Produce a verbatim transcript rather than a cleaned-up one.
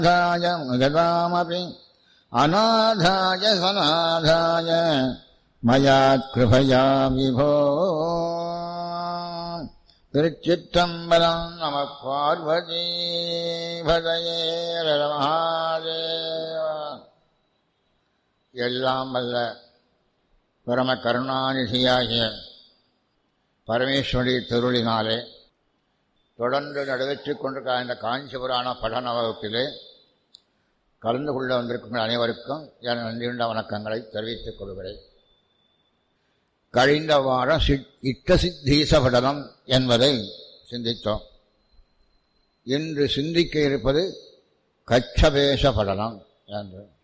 மகதாமபி அநாதாய சநாதாய மயாத் கிருபயா விபோ. திருச்சிற்றம்பலம். நம பார்வதி பதயே மகாதேவ. எல்லாம் வல்ல பரம கருணாநிதியாகிய பரமேஸ்வரி திருளினாலே தொடர்ந்து நடைபெற்றுக் கொண்டிருக்க இந்த காஞ்சிபுராண படன வகுப்பிலே கலந்து கொள்ள வந்திருக்கும் அனைவருக்கும் என் நன்றியுண்ட வணக்கங்களை தெரிவித்துக் கொள்கிறேன். கழிந்த வாரம் இட்ட சித்தீச படனம் என்பதை சிந்தித்தோம். இன்று சிந்திக்க இருப்பது கச்சபேச படனம் என்று.